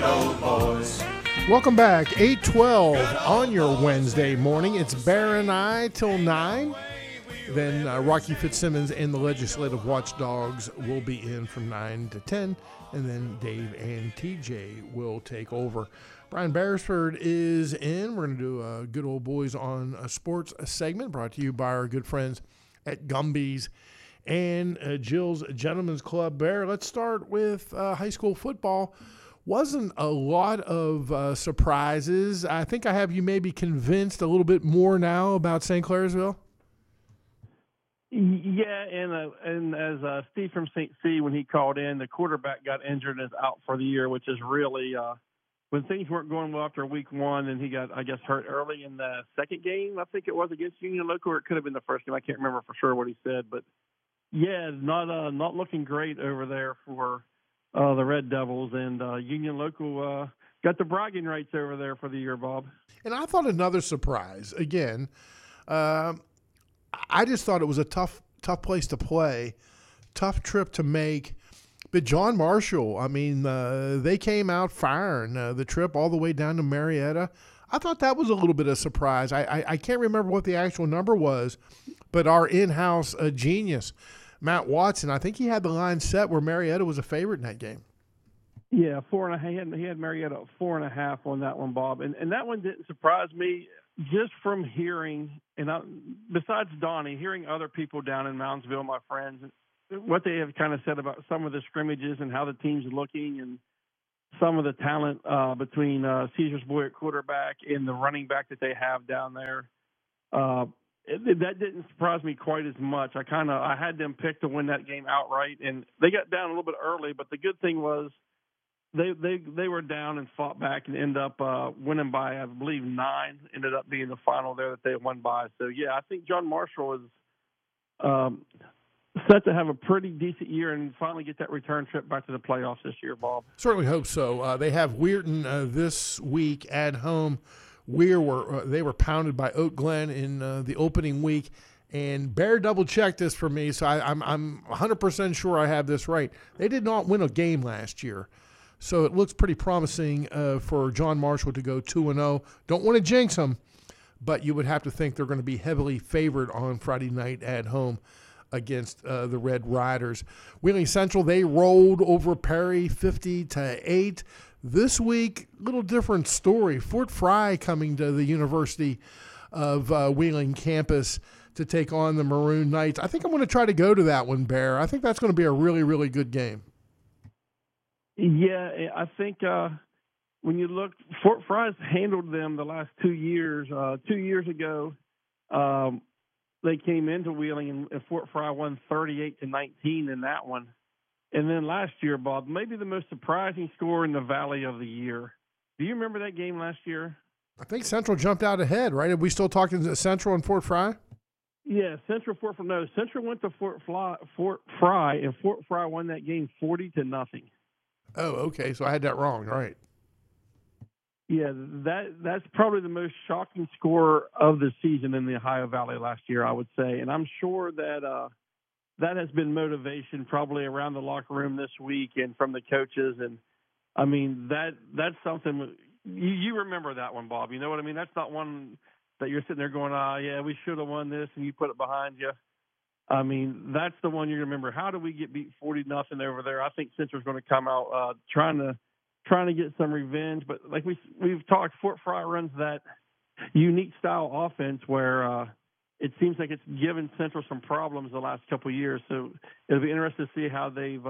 old boys. Welcome back, 8:12 on your Wednesday morning. It's Bear and I till 9. Then Rocky Fitzsimmons and the Legislative Watchdogs will be in from 9 to 10. And then Dave and TJ will take over. Brian Beresford is in. We're going to do a Good Old Boys on Sports segment brought to you by our good friends at Gumby's and Jill's Gentlemen's Club. Bear, let's start with high school football. Wasn't a lot of surprises. I think I have you maybe convinced a little bit more now about St. Clairsville. Yeah, and as Steve from St. C, when he called in, the quarterback got injured and is out for the year, which is really when things weren't going well after week one, and he got, I guess, hurt early in the second game. I think it was against Union Local, or it could have been the first game. I can't remember for sure what he said, but yeah, not looking great over there for the Red Devils, and Union Local got the bragging rights over there for the year, Bob. And I thought another surprise, again, I just thought it was a tough place to play, tough trip to make. But John Marshall, I mean, they came out firing the trip all the way down to Marietta. I thought that was a little bit of a surprise. I can't remember what the actual number was, but our in-house genius, Matt Watson, I think he had the line set where Marietta was a favorite in that game. Yeah, 4.5. He had Marietta 4.5 on that one, Bob. And that one didn't surprise me just from hearing, and besides Donnie, hearing other people down in Moundsville, my friends, what they have kind of said about some of the scrimmages and how the team's looking and some of the talent between Caesar's boy at quarterback and the running back that they have down there. That didn't surprise me quite as much. I had them picked to win that game outright, and they got down a little bit early. But the good thing was they were down and fought back and ended up winning by, I believe, 9. Ended up being the final there that they won by. So yeah, I think John Marshall is set to have a pretty decent year and finally get that return trip back to the playoffs this year, Bob. Certainly hope so. They have Weirton this week at home. They were pounded by Oak Glen in the opening week, and Bear double-checked this for me, so I'm 100% sure I have this right. They did not win a game last year, so it looks pretty promising for John Marshall to go 2-0. Don't want to jinx them, but you would have to think they're going to be heavily favored on Friday night at home against the Red Riders. Wheeling Central, they rolled over Perry 50-8. This week, little different story. Fort Fry coming to the University of Wheeling campus to take on the Maroon Knights. I think I'm going to try to go to that one, Bear. I think that's going to be a really, really good game. Yeah, I think when you look, Fort Fry's handled them the last 2 years. 2 years ago, they came into Wheeling and Fort Fry won 38-19 in that one. And then last year, Bob, maybe the most surprising score in the Valley of the year. Do you remember that game last year? I think Central jumped out ahead, right? Are we still talking Central and Fort Fry? Yeah, Central went to Fort Fry, and Fort Fry won that game 40-0. Oh, okay. So I had that wrong, right? Yeah, that's probably the most shocking score of the season in the Ohio Valley last year, I would say. And I'm sure that that has been motivation probably around the locker room this week and from the coaches. And, I mean, that's something you remember that one, Bob. You know what I mean? That's not one that you're sitting there going, yeah, we should have won this, and you put it behind you. I mean, that's the one you're going to remember. How do we get beat 40-0 over there? I think Central's going to come out trying to get some revenge. But like we've talked, Fort Fry runs that unique style offense where it seems like it's given Central some problems the last couple of years. So it'll be interesting to see how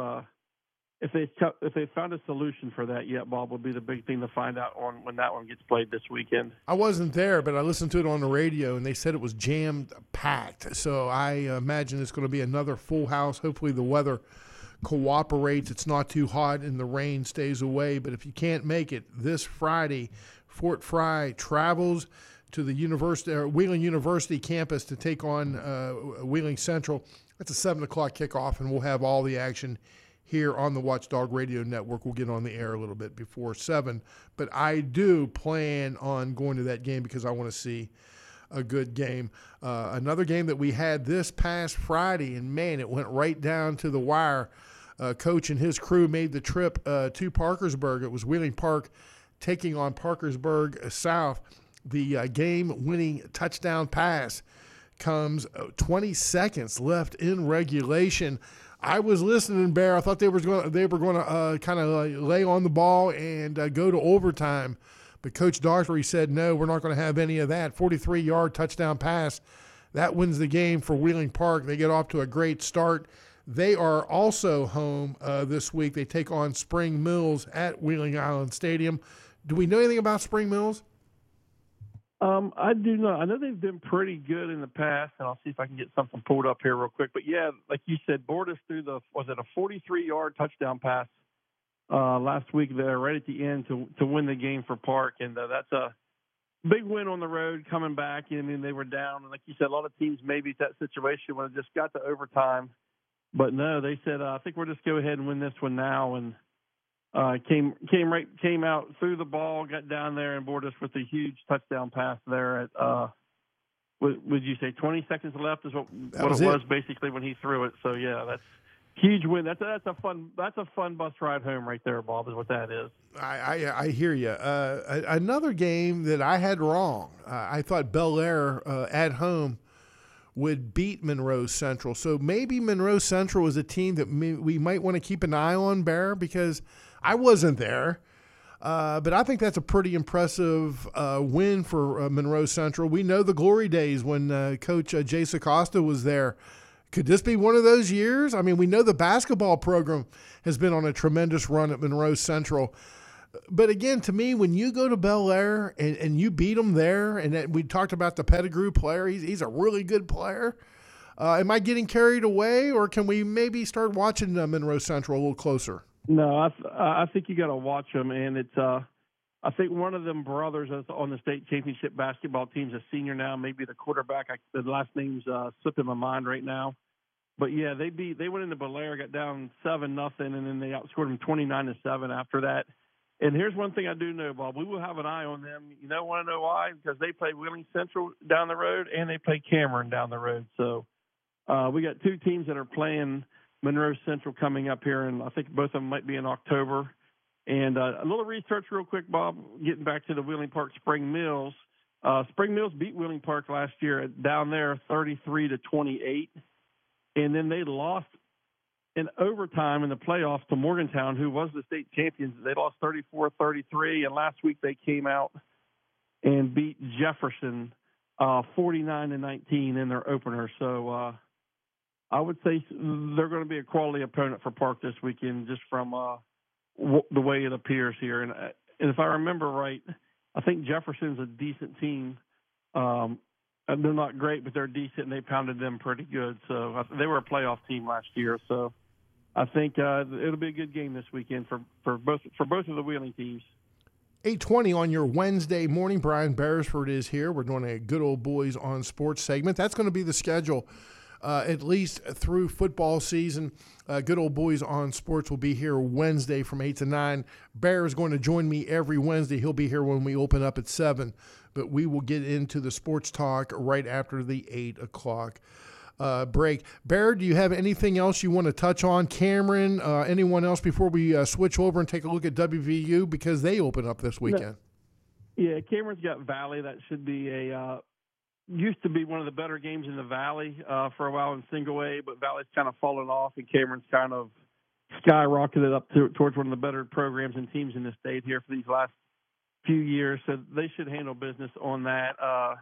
if they found a solution for that yet. Bob, will be the big thing to find out on when that one gets played this weekend. I wasn't there, but I listened to it on the radio, and they said it was jam-packed. So I imagine it's going to be another full house. Hopefully the weather cooperates. It's not too hot and the rain stays away. But if you can't make it this Friday, Fort Fry travels to the Wheeling University campus to take on Wheeling Central. That's a 7 o'clock kickoff, and we'll have all the action here on the Watchdog Radio Network. We'll get on the air a little bit before 7. But I do plan on going to that game because I want to see a good game. Another game that we had this past Friday, and, man, it went right down to the wire. Coach and his crew made the trip to Parkersburg. It was Wheeling Park taking on Parkersburg South. The game-winning touchdown pass comes 20 seconds left in regulation. I was listening, Bear. I thought they were going to kind of lay on the ball and go to overtime. But Coach Daughtry said, no, we're not going to have any of that. 43-yard touchdown pass. That wins the game for Wheeling Park. They get off to a great start. They are also home this week. They take on Spring Mills at Wheeling Island Stadium. Do we know anything about Spring Mills? I do not. I know they've been pretty good in the past, and I'll see if I can get something pulled up here real quick. But, yeah, like you said, Borders threw was it a 43-yard touchdown pass last week there right at the end to win the game for Park. And that's a big win on the road coming back. I mean, they were down. And like you said, a lot of teams maybe it's that situation when it just got to overtime. But, no, they said, I think we'll just go ahead and win this one now. And came out, threw the ball, got down there, and boarded us with a huge touchdown pass there at would you say 20 seconds left is what it was basically when he threw it. So yeah, that's huge win. That's a fun bus ride home right there, Bob, is what that is. I hear you. Another game that I had wrong. I thought Bel Air at home would beat Monroe Central. So maybe Monroe Central is a team that we might want to keep an eye on, Bear, because I wasn't there. But I think that's a pretty impressive win for Monroe Central. We know the glory days when Coach Jay Sacosta was there. Could this be one of those years? I mean, we know the basketball program has been on a tremendous run at Monroe Central. But again, to me, when you go to Bel Air and you beat them there, and we talked about the Pettigrew player, he's a really good player. Am I getting carried away, or can we maybe start watching Monroe Central a little closer? No, I think you got to watch them, and it's I think one of them brothers that's on the state championship basketball team's a senior now, maybe the quarterback. The last name's slipping my mind right now. But yeah, they went into Bel Air, got down 7-0, and then they outscored them 29-7 after that. And here's one thing I do know, Bob. We will have an eye on them. You know, want to know why? Because they play Wheeling Central down the road, and they play Cameron down the road. So we got two teams that are playing Monroe Central coming up here, and I think both of them might be in October. And a little research real quick, Bob, getting back to the Wheeling Park Spring Mills. Spring Mills beat Wheeling Park last year down there 33-28. And then they lost in overtime in the playoffs to Morgantown, who was the state champions. They lost 34-33, and last week they came out and beat Jefferson 49-19 in their opener. So I would say they're going to be a quality opponent for Park this weekend, just from the way it appears here. And if I remember right, I think Jefferson's a decent team. They're not great, but they're decent, and they pounded them pretty good. So they were a playoff team last year. So I think it'll be a good game this weekend for both of the Wheeling teams. 8:20 on your Wednesday morning. Brian Beresford is here. We're doing a Good Old Boys on Sports segment. That's going to be the schedule at least through football season. Good Old Boys on Sports will be here Wednesday from 8 to 9. Bear is going to join me every Wednesday. He'll be here when we open up at 7. But we will get into the sports talk right after the 8 o'clock break. Bear, do you have anything else you want to touch on? Cameron, anyone else before we switch over and take a look at WVU, because they open up this weekend? No. Yeah, Cameron's got Valley. That should be used to be one of the better games in the Valley for a while in single A, but Valley's kind of fallen off, and Cameron's kind of skyrocketed up towards one of the better programs and teams in the state here for these last few years, so they should handle business on that.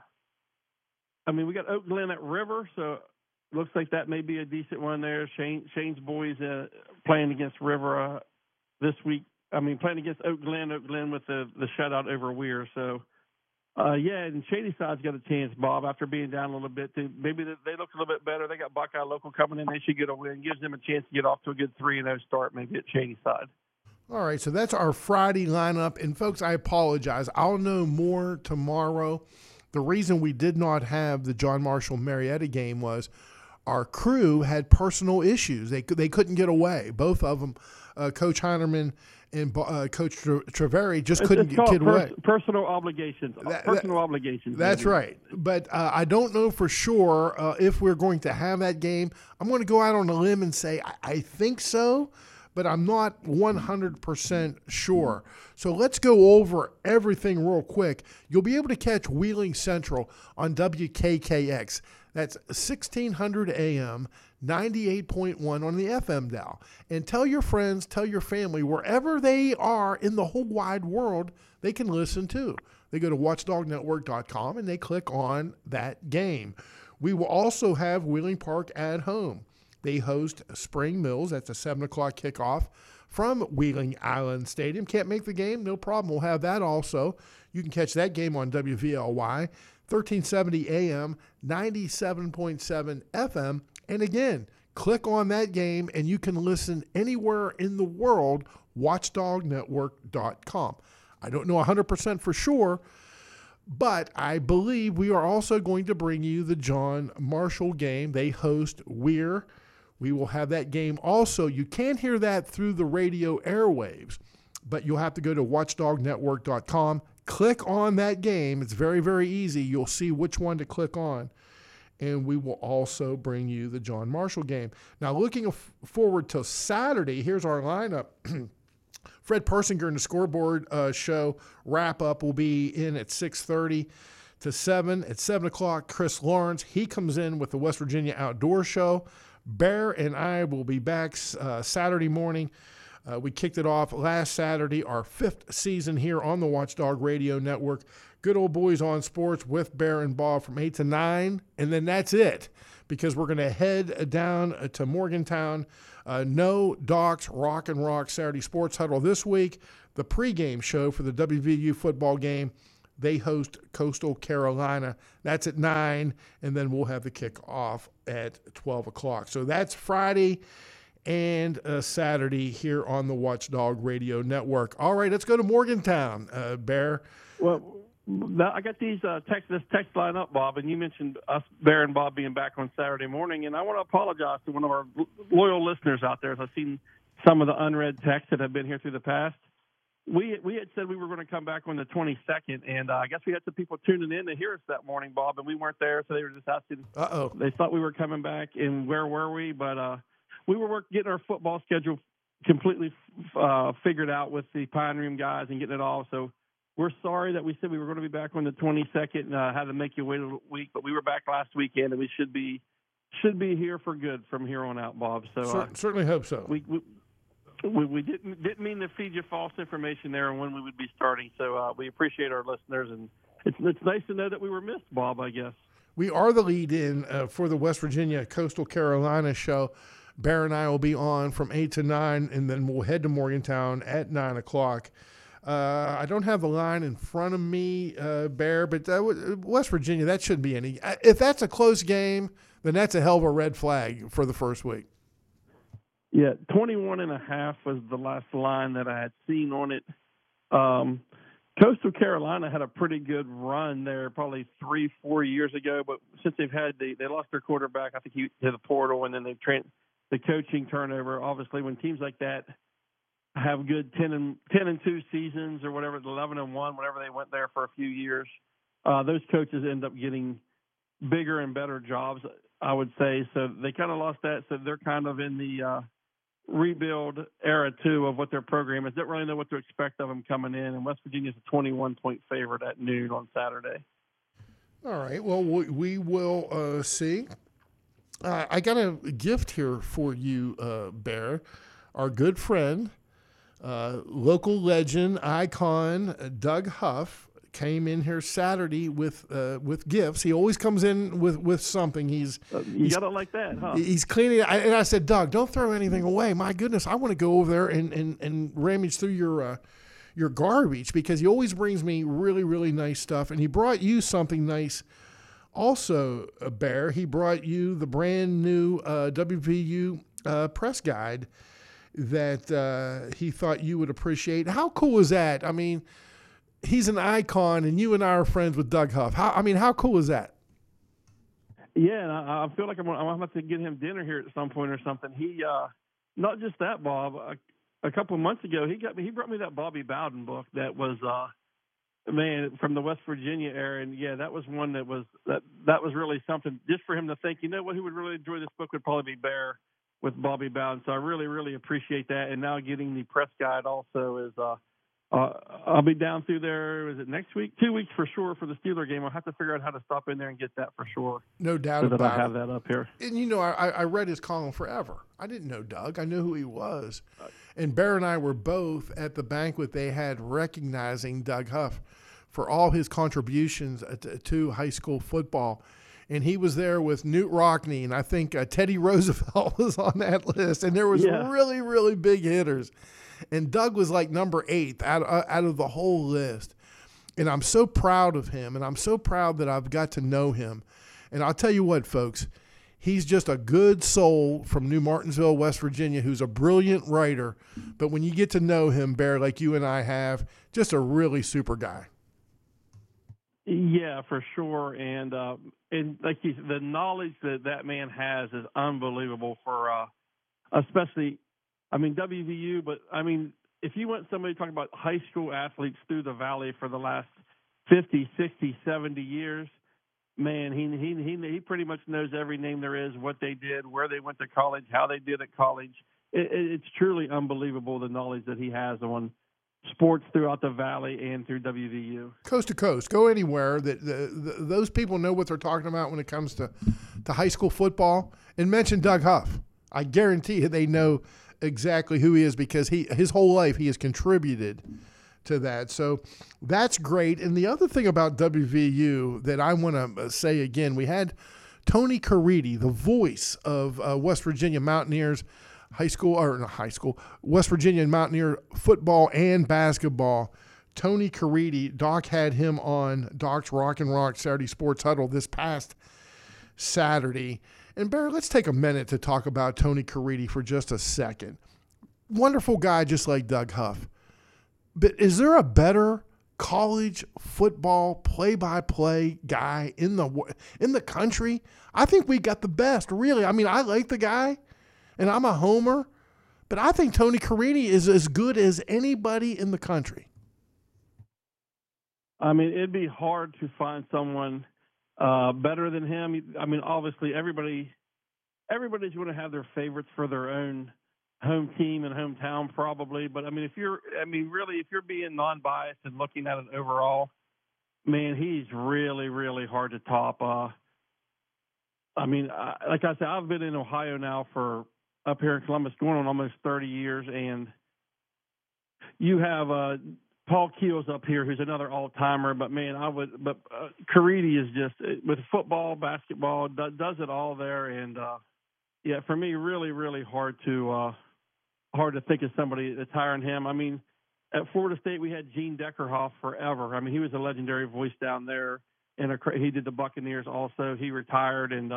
I mean, we got Oak Glen at River, so it looks like that may be a decent one there. Shane's boys playing against River this week. I mean, playing against Oak Glen with the shutout over Weir. So, yeah, and Shadyside's got a chance, Bob, after being down a little bit. Maybe they look a little bit better. They got Buckeye Local coming in. They should get a win. Gives them a chance to get off to a good 3-0 start maybe at Shadyside. All right, so that's our Friday lineup. And, folks, I apologize. I'll know more tomorrow. The reason we did not have the John Marshall Marietta game was our crew had personal issues. They couldn't get away, both of them, Coach Heinerman and Coach Treveri just It's couldn't get kid away. Personal obligations. Obligations. That's right. But I don't know for sure if we're going to have that game. I'm going to go out on a limb and say I think so, but I'm not 100% sure. So let's go over everything real quick. You'll be able to catch Wheeling Central on WKKX. That's 1600 AM, 98.1 on the FM dial. And tell your friends, tell your family, wherever they are in the whole wide world, they can listen to. They go to watchdognetwork.com and they click on that game. We will also have Wheeling Park at home. They host Spring Mills. That's a 7 o'clock kickoff from Wheeling Island Stadium. Can't make the game? No problem. We'll have that also. You can catch that game on WVLY, 1370 AM, 97.7 FM. And again, click on that game and you can listen anywhere in the world, watchdognetwork.com. I don't know 100% for sure, but I believe we are also going to bring you the John Marshall game. They host Weir. We will have that game also. You can't hear that through the radio airwaves, but you'll have to go to watchdognetwork.com. Click on that game. It's very, very easy. You'll see which one to click on. And we will also bring you the John Marshall game. Now, looking forward to Saturday, here's our lineup. Fred Persinger and the Scoreboard show wrap-up will be in at 6:30 to 7. At 7 o'clock, Chris Lawrence, he comes in with the West Virginia Outdoor Show. Bear and I will be back Saturday morning. We kicked it off last Saturday, our 5th season here on the Watchdog Radio Network. Good Old Boys on Sports with Bear and Bob from 8 to 9, and then that's it, because we're going to head down to Morgantown. No Doc's Rock and Rock Saturday Sports Huddle this week. The pregame show for the WVU football game, they host Coastal Carolina. That's at 9, and then we'll have the kickoff at 12 o'clock. So that's Friday and Saturday here on the Watchdog Radio Network. All right, let's go to Morgantown, Bear. Well, I got this text line up, Bob, and you mentioned us, Bear and Bob, being back on Saturday morning, and I want to apologize to one of our loyal listeners out there. As I've seen some of the unread texts that have been here through the past. We had said we were going to come back on the 22nd, and I guess we had some people tuning in to hear us that morning, Bob, and we weren't there, so they were just asking. They thought we were coming back, and where were we? But we were getting our football schedule completely figured out with the Pine Room guys and getting it all. So we're sorry that we said we were going to be back on the 22nd and had to make you wait a week, but we were back last weekend, and we should be here for good from here on out, Bob. So certainly hope so. We didn't mean to feed you false information there on when we would be starting. So we appreciate our listeners, and it's nice to know that we were missed, Bob, I guess. We are the lead-in for the West Virginia Coastal Carolina show. Bear and I will be on from 8 to 9, and then we'll head to Morgantown at 9 o'clock. I don't have the line in front of me, Bear, but West Virginia, that shouldn't be any. If that's a close game, then that's a hell of a red flag for the first week. Yeah, 21.5 was the last line that I had seen on it. Coastal Carolina had a pretty good run there probably 3-4 years ago, but since they lost their quarterback, I think he to the portal, and then the coaching turnover. Obviously, when teams like that have good 10-2 seasons or whatever, 11-1, whenever they went there for a few years, those coaches end up getting bigger and better jobs, I would say. So they kind of lost that. So they're kind of in the rebuild era, too, of what their program is. Don't really know what to expect of them coming in. And West Virginia's a 21-point favorite at noon on Saturday. All right. Well, we will see. I got a gift here for you, Bear. Our good friend, local legend, icon, Doug Huff, came in here Saturday with gifts. He always comes in with something. He's got it like that, huh? He's cleaning. And I said, Doug, don't throw anything away. My goodness, I want to go over there and rummage through your garbage, because he always brings me really, really nice stuff. And he brought you something nice also, Bear. He brought you the brand new WVU press guide that he thought you would appreciate. How cool is that? I mean, he's an icon, and you and I are friends with Doug Huff. How cool is that? Yeah, and I feel like I'm going to have to get him dinner here at some point or something. He, not just that, Bob. a couple of months ago, he brought me that Bobby Bowden book that was man, from the West Virginia era, and yeah, that was one that was really something. Just for him to think, you know what, who would really enjoy this book would probably be Bear with Bobby Bowden. So I really, really appreciate that. And now getting the press guide also is. I'll be down through there. Is it next week? 2 weeks for sure for the Steeler game. I'll have to figure out how to stop in there and get that for sure. No doubt so about it. I have that up here. And you know, I read his column forever. I didn't know Doug. I knew who he was. And Bear and I were both at the banquet they had recognizing Doug Huff for all his contributions to high school football. And he was there with Newt Rockne, and I think Teddy Roosevelt was on that list. And there was really, really big hitters. And Doug was like number 8 out of the whole list. And I'm so proud of him, and I'm so proud that I've got to know him. And I'll tell you what, folks, he's just a good soul from New Martinsville, West Virginia, who's a brilliant writer. But when you get to know him, Bear, like you and I have, just a really super guy. Yeah, for sure. And like you said, the knowledge that man has is unbelievable for especially – I mean, WVU, but, I mean, if you want somebody to talk about high school athletes through the Valley for the last 50, 60, 70 years, man, he pretty much knows every name there is, what they did, where they went to college, how they did at college. It's truly unbelievable, the knowledge that he has on sports throughout the Valley and through WVU. Coast to coast, go anywhere. Those people know what they're talking about when it comes to high school football. And mention Doug Huff. I guarantee you they know exactly who he is because his whole life he has contributed to that. So that's great. And the other thing about WVU that I want to say again, we had Tony Caridi, the voice of West Virginia Mountaineers West Virginia Mountaineer football and basketball. Tony Caridi, Doc had him on Doc's Rock and Rock Saturday Sports Huddle this past Saturday. And Barry, let's take a minute to talk about Tony Caridi for just a second. Wonderful guy, just like Doug Huff. But is there a better college football play-by-play guy in the country? I think we got the best, really. I mean, I like the guy, and I'm a homer, but I think Tony Caridi is as good as anybody in the country. I mean, it'd be hard to find someone better than him. I mean, obviously, everybody's going to have their favorites for their own home team and hometown, probably. But I mean, if you're being non-biased and looking at it overall, man, he's really, really hard to top. I mean, like I said, I've been in Ohio now for up here in Columbus, going on almost 30 years, and you have Paul Keels up here, who's another all-timer, but man, Caridi is just with football, basketball, does it all there, and yeah, for me, really, really hard to think of somebody that's higher than him. I mean, at Florida State, we had Gene Deckerhoff forever. I mean, he was a legendary voice down there, and he did the Buccaneers also. He retired, and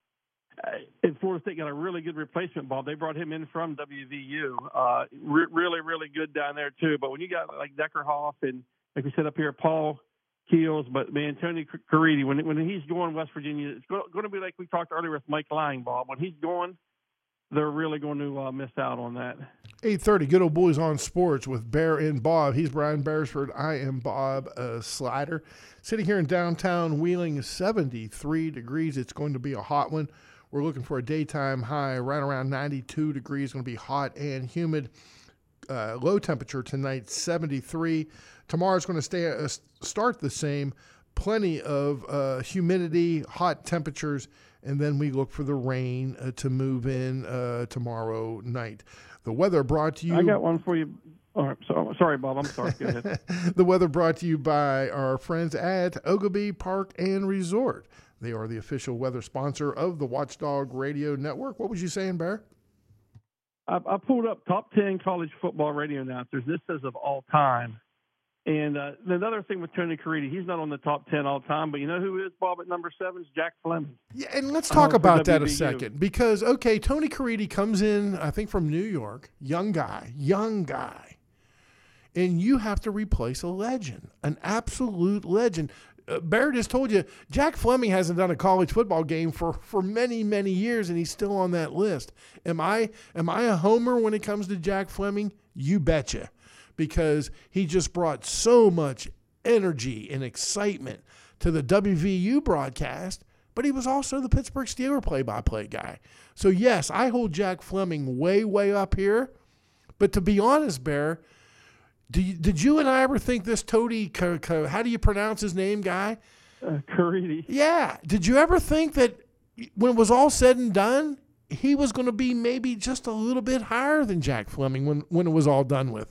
Florida State got a really good replacement, Bob. They brought him in from WVU. Really, really good down there, too. But when you got like Deckerhoff and, like we said up here, Paul Keels, but, man, Tony Caridi, when he's going West Virginia, it's going to be like we talked earlier with Mike Lang, Bob. When he's going, they're really going to miss out on that. 8:30, Good Old Boys on Sports with Bear and Bob. He's Brian Beresford. I am Bob Slider. Sitting here in downtown Wheeling, 73 degrees. It's going to be a hot one. We're looking for a daytime high right around 92 degrees. It's going to be hot and humid. Low temperature tonight, 73. Tomorrow's going to start the same. Plenty of humidity, hot temperatures, and then we look for the rain to move in tomorrow night. The weather brought to you. I got one for you. All right, sorry, Bob. I'm sorry. Go ahead. The weather brought to you by our friends at Oglebay Park and Resort. They are the official weather sponsor of the Watchdog Radio Network. What was you saying, Bear? I pulled up top 10 college football radio announcers. This says of all time. And the other thing with Tony Caridi, he's not on the top 10 all time, but you know who is, Bob, at number 7? Is Jack Fleming. Yeah, and let's talk about that a second. Because, okay, Tony Caridi comes in, I think, from New York. Young guy. And you have to replace a legend, an absolute legend. Barrett just told you, Jack Fleming hasn't done a college football game for many, many years, and he's still on that list. Am I a homer when it comes to Jack Fleming? You betcha. Because he just brought so much energy and excitement to the WVU broadcast, but he was also the Pittsburgh Steelers play-by-play guy. So, yes, I hold Jack Fleming way, way up here. But to be honest, Bear, did you and I ever think this Tony, how do you pronounce his name, guy? Caridi. Yeah. Did you ever think that when it was all said and done, he was going to be maybe just a little bit higher than Jack Fleming when it was all done with?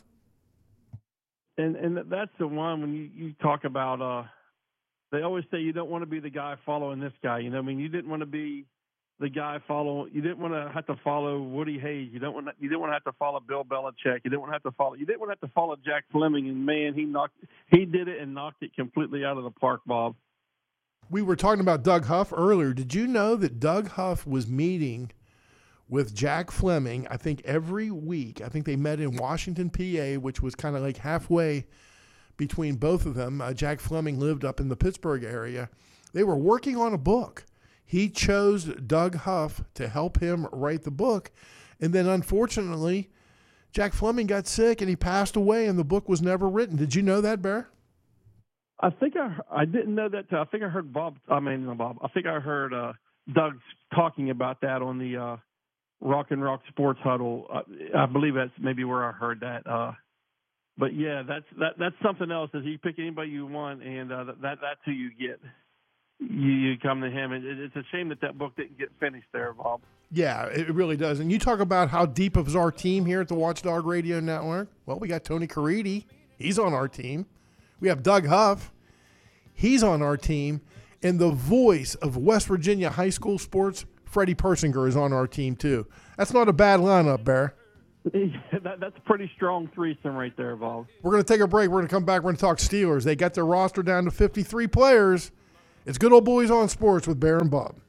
And that's the one when you talk about they always say you don't want to be the guy following this guy. You know, I mean, you didn't want to be the guy you didn't want to have to follow Woody Hayes. You didn't want to have to follow Bill Belichick. You didn't want to have to follow Jack Fleming. And man, he did it and knocked it completely out of the park, Bob. We were talking about Doug Huff earlier. Did you know that Doug Huff was meeting with Jack Fleming, I think every week? I think they met in Washington, PA, which was kind of like halfway between both of them. Jack Fleming lived up in the Pittsburgh area. They were working on a book. He chose Doug Huff to help him write the book. And then, unfortunately, Jack Fleming got sick and he passed away, and the book was never written. Did you know that, Bear? I think I didn't know that. I think I heard I think I heard Doug talking about that on the Rock and Rock Sports Huddle. I believe that's maybe where I heard that. But yeah, that's something else. Is you pick anybody you want, and that's who you get. You come to him. It's a shame that book didn't get finished there, Bob. Yeah, it really does. And you talk about how deep is our team here at the Watchdog Radio Network. Well, we got Tony Caridi. He's on our team. We have Doug Huff. He's on our team. And the voice of West Virginia high school sports, Freddie Persinger, is on our team too. That's not a bad lineup, Bear. That's a pretty strong threesome right there, Bob. We're going to take a break. We're going to come back. We're going to talk Steelers. They got their roster down to 53 players. It's Good Old Boys on Sports with Bear and Bob.